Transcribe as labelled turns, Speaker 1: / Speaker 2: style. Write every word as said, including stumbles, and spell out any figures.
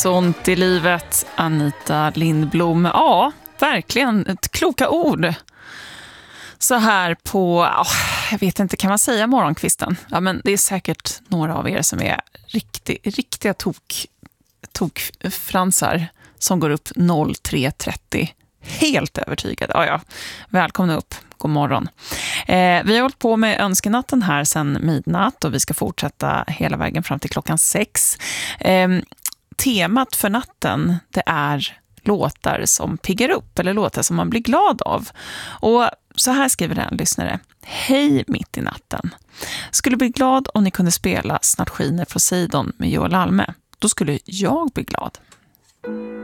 Speaker 1: Sånt i livet, Anita Lindblom. Ja, verkligen ett kloka ord. Så här på, oh, jag vet inte, kan man säga morgonkvisten? Ja, men det är säkert några av er som är riktig, riktiga tok, tokfransar som går upp tre trettio. Helt övertygad. Ja, ja. Välkomna upp. God morgon. Eh, vi har hållit på med önskenatten här sedan midnatt och vi ska fortsätta hela vägen fram till klockan sex. Eh, temat för natten, det är låtar som piggar upp eller låtar som man blir glad av. Och så här skriver en lyssnare. Hej mitt i natten. Skulle bli glad om ni kunde spela Snart skiner Poseidon med Joel Alme. Då skulle jag bli glad.